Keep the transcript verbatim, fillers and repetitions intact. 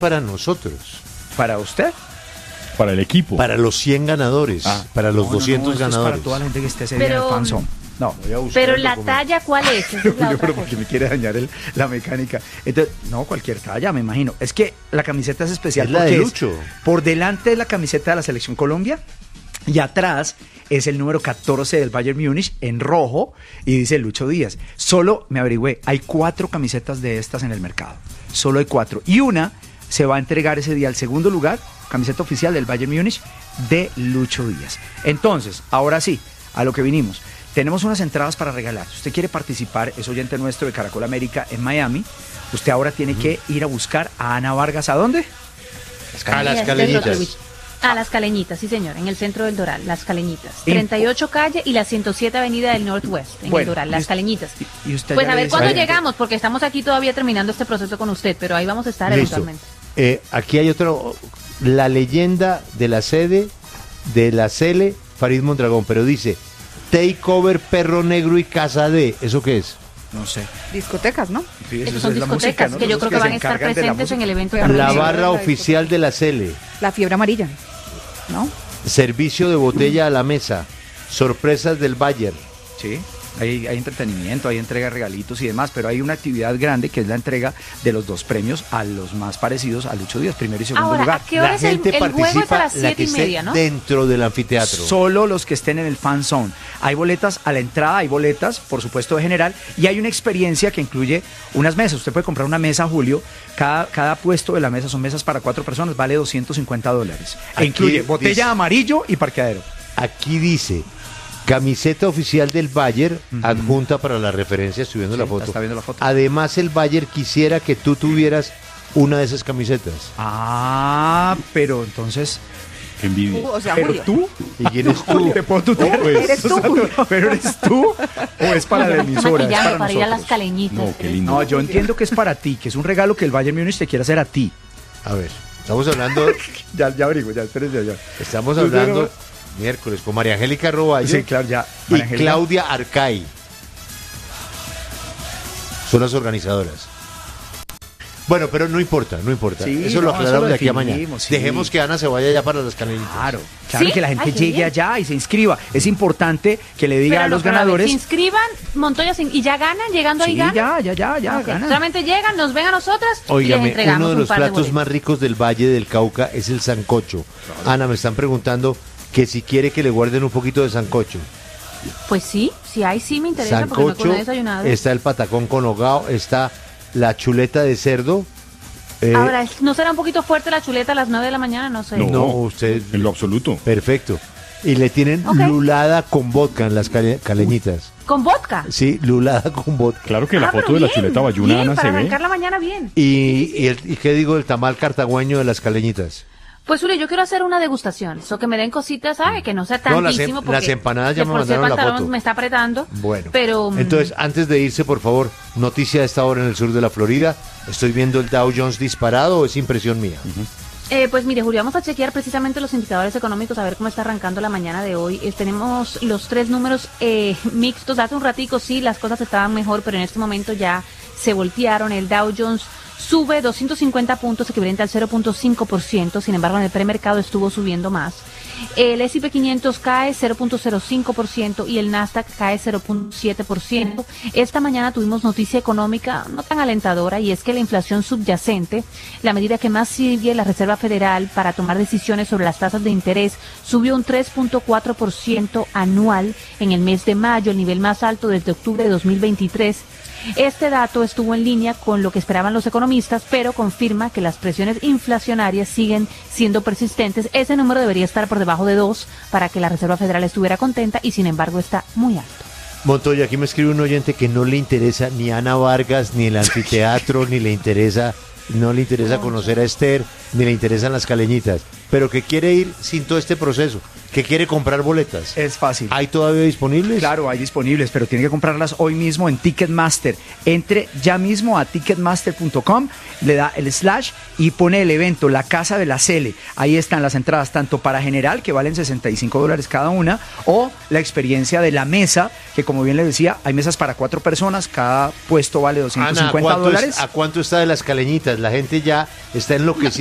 para nosotros. ¿Para usted? Para el equipo. Para los cien ganadores, ah, para los no, doscientos no, no, ganadores. Es para toda la gente que esté ese pero, día en el fan zone. No, voy a buscar pero el la documento. talla, ¿cuál es? Esa es la Julio, otra pero cosa. porque me quiere dañar el, la mecánica. Entonces, no, cualquier talla, me imagino. Es que la camiseta es especial Es la porque de es Lucho. por delante de la camiseta de la Selección Colombia y atrás es el número catorce del Bayern Múnich en rojo y dice Lucho Díaz. Solo, me averigüé, hay cuatro camisetas de estas en el mercado. Solo hay cuatro. Y una se va a entregar ese día al segundo lugar, camiseta oficial del Bayern Múnich de Lucho Díaz. Entonces, ahora sí, a lo que vinimos. Tenemos unas entradas para regalar. Si usted quiere participar, es oyente nuestro de Caracol América en Miami. Usted ahora tiene que ir a buscar a Ana Vargas. ¿A dónde? A las Yes, Caleñitas. A las Caleñitas, sí señor, en el centro del Doral, las Caleñitas. Y- treinta y ocho calle y la ciento siete avenida del Northwest, en Bueno, el Doral, y las us- Caleñitas. y usted Pues ya a le ver dice cuándo a la gente- llegamos, porque estamos aquí todavía terminando este proceso con usted, pero ahí vamos a estar Listo. eventualmente. Eh, aquí hay otro, la leyenda de la sede de la Cele, Farid Mondragón, pero dice Takeover Perro Negro y Casa de, ¿eso qué es? No sé. Discotecas, ¿no? Sí, Esas eso son es la música, discotecas ¿no? que yo Los creo que se van a estar encargan de la presentes en música. el evento Pero también. La sí, barra la oficial de la Cele, La fiebre amarilla, ¿no? servicio de botella a la mesa, sorpresas del Bayern. Sí, hay, hay entretenimiento, hay entrega de regalitos y demás, pero hay una actividad grande que es la entrega de los dos premios a los más parecidos a Lucho Díaz, primero y segundo Ahora, lugar. ¿a qué hora La es el, gente el juego? Es participa, a las la siete que y esté media, ¿no? dentro del anfiteatro. Solo los que estén en el fan zone. Hay boletas a la entrada, hay boletas, por supuesto, de general, y hay una experiencia que incluye unas mesas. Usted puede comprar una mesa, Julio. Cada, cada puesto de la mesa son mesas para cuatro personas, vale doscientos cincuenta dólares. E Aquí incluye botella dice- amarillo y parqueadero. Aquí dice camiseta oficial del Bayern, adjunta para la referencia, estoy viendo Sí, la la foto. está viendo la foto. Además, el Bayern quisiera que tú tuvieras una de esas camisetas. Ah, pero entonces. Qué envidia. Tú, o sea, ¿Pero Julio. tú? ¿Y quién es tú? ¿Te puedo tutear? Oh, pues. Eres tú, Julio. ¿Pero eres tú? ¿O es para la Ya me está emisora? Es maquillando para para ir a las nosotros. Caleñitas. No, qué lindo. No, yo entiendo que es para ti, que es un regalo que el Bayern Múnich te quiere hacer a ti. A ver, estamos hablando, Ya, ya abrigo, ya, espérese ya. estamos Tú, hablando pero- miércoles con María Angélica Roballo Sí, claro, ya. y María Angélica. Claudia Arcay. Son las organizadoras. Bueno, pero no importa, no importa. Sí, eso lo no, aclaramos eso lo de aquí a mañana. definimos, sí. Dejemos que Ana se vaya ya para las canelitas. Claro, claro ¿Sí? que la gente Ay, qué llegue bien. allá y se inscriba. Es importante que le diga Pero a no, los pero a ver, ganadores. se inscriban, Montoya, se- y ya ganan, llegando ahí Sí, ganan. ya, ya, ya, ya, Ok, ganan. solamente llegan, nos ven a nosotras y les Óigame, entregamos uno de un los par de platos boletos. más ricos del Valle del Cauca es el sancocho. Ana, me están preguntando que si quiere que le guarden un poquito de sancocho. Pues sí, si hay sí me interesa porque no, Sancocho, no he desayunado. está el patacón con hogao, está la chuleta de cerdo. eh, Ahora, ¿no será un poquito fuerte la chuleta a las nueve de la mañana? No sé. No, no, usted- En lo absoluto. perfecto. Y le tienen Ok. lulada con vodka en las cale- caleñitas. ¿Con vodka? Sí, lulada con vodka. Claro que la Ah, foto pero de la bien, chuleta bayuna, bien, Ana, para se ve. arrancar la mañana bien. Y, y, el- ¿y qué digo del tamal cartagüeño de las caleñitas? Pues, Julio, yo quiero hacer una degustación. Eso que me den cositas, ¿sabe? Que no sea No, las em- tantísimo. porque las empanadas ya de me por sí el mandaron la pantalón foto. me está apretando. Bueno, Pero, mm, entonces antes de irse, por favor, noticia a esta hora en el sur de la Florida. ¿Estoy viendo el Dow Jones disparado o es impresión mía? Eh, pues mire, Julio, vamos a chequear precisamente los indicadores económicos, a ver cómo está arrancando la mañana de hoy. Eh, tenemos los tres números eh, mixtos. Hace un ratico sí, las cosas estaban mejor, pero en este momento ya se voltearon. El Dow Jones sube doscientos cincuenta puntos, equivalente al cero punto cinco por ciento. Sin embargo, en el premercado estuvo subiendo más. El ese y pe quinientos cae cero punto cero cinco por ciento y el Nasdaq cae cero punto siete por ciento. Esta mañana tuvimos noticia económica no tan alentadora, y es que la inflación subyacente, la medida que más sigue la Reserva Federal para tomar decisiones sobre las tasas de interés, subió un tres punto cuatro por ciento anual en el mes de mayo, el nivel más alto desde octubre de dos mil veintitrés. Este dato estuvo en línea con lo que esperaban los economistas, pero confirma que las presiones inflacionarias siguen siendo persistentes. Ese número debería estar por debajo de dos para que la Reserva Federal estuviera contenta, y sin embargo está muy alto. Montoya, aquí me escribe un oyente que no le interesa ni Ana Vargas, ni el anfiteatro, ni le interesa, no le interesa conocer a Esther, ni le interesan las caleñitas, pero que quiere ir sin todo este proceso. que quiere comprar boletas. Es fácil. ¿Hay todavía disponibles? Claro, hay disponibles, pero tiene que comprarlas hoy mismo en Ticketmaster. Entre ya mismo a ticketmaster punto com, le da el slash y pone el evento La Casa de la Cele. Ahí están las entradas tanto para general, que valen sesenta y cinco dólares cada una, o la experiencia de la mesa, que como bien le decía, hay mesas para cuatro personas, cada puesto vale doscientos Ana, ¿a cincuenta cuánto, dólares. es- ¿a cuánto está de las caleñitas? La gente ya está enloquecida.